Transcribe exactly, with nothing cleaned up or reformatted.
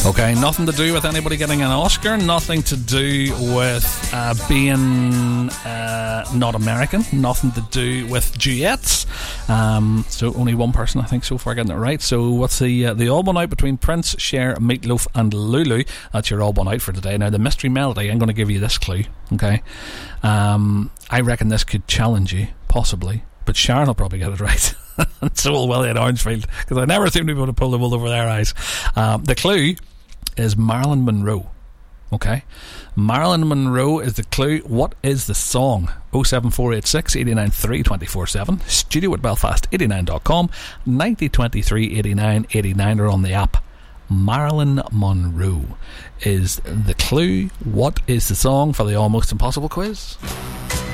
Okay, nothing to do with anybody getting an Oscar, nothing to do with uh, being uh, not American, nothing to do with duets. Um, so only one person, I think, so far getting it right. So what's the uh, the all one out between Prince, Cher, Meatloaf and Lulu? That's your all one out for today. Now the mystery melody, I'm going to give you this clue. Okay, um, I reckon this could challenge you, possibly, but Sharon will probably get it right. And so will Willie in Orangefield, because I never seem to be able to pull the wool over their eyes. Um, the clue is Marilyn Monroe. Okay, Marilyn Monroe is the clue. What is the song? oh seven four eight six, eight nine three, two four seven, studio at belfast eighty-nine dot com, ninety twenty-three eighty-nine eighty-nine, or on the app. Marilyn Monroe is the clue. What is the song for the Almost Impossible quiz?